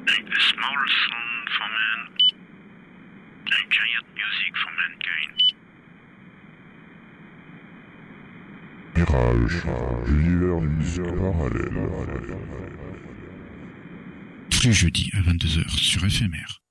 A small sound for man, a giant music for mankind. Mirage, l'univers du musique parallèle. Tous les jeudis à 22h sur FMR.